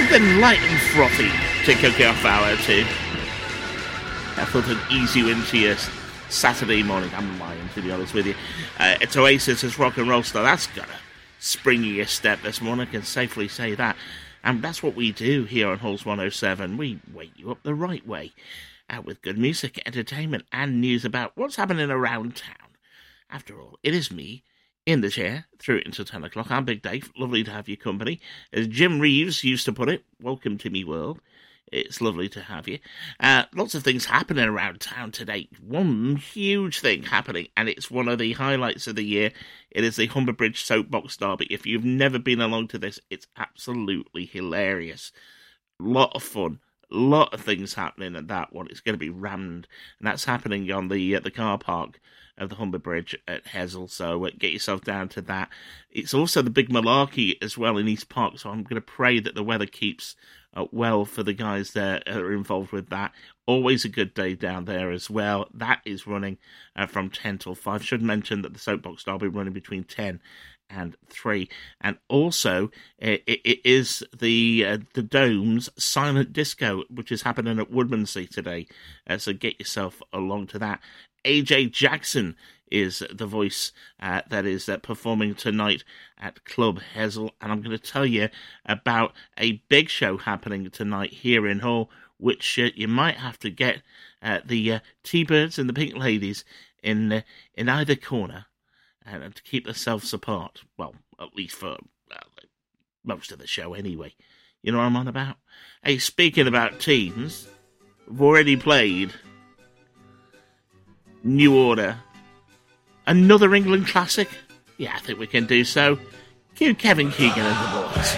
Something light and frothy to kick off hour two. I thought an easy win to your Saturday morning. I'm lying, to be honest with you. It's Oasis' Rock and Roll Star. That's got a springier step this morning, I can safely say that. And that's what we do here on Halls 107. We wake you up the right way, with good music, entertainment, and news about what's happening around town. After all, it is me, in the chair, through it until 10 o'clock. I'm Big Dave. Lovely to have your company. As Jim Reeves used to put it, welcome to me world. It's lovely to have you. Lots of things happening around town today. One huge thing happening, and it's one of the highlights of the year. It is the Humber Bridge Soapbox Derby. If you've never been along to this, it's absolutely hilarious. Lot of fun. Lot of things happening at that one. It's going to be rammed, and that's happening on the car park of the Humber Bridge at Hessel, so get yourself down to that. It's also the big malarkey as well in East Park, so I'm going to pray that the weather keeps well for the guys that are involved with that. Always a good day down there as well. That is running from 10 till 5. Should mention that the Soapbox Derby running between 10 and 3. And also, it is the Dome's Silent Disco, which is happening at Woodmansey today. So get yourself along to that. AJ Jackson is the voice that is performing tonight at Club Hessel. And I'm going to tell you about a big show happening tonight here in Hull, which you might have to get the T-Birds and the Pink Ladies in either corner and to keep themselves apart. Well, at least for most of the show anyway. You know what I'm on about? Hey, speaking about teams, we've already played New Order. Another England classic? Yeah, I think we can do so. Cue Kevin Keegan and the boys.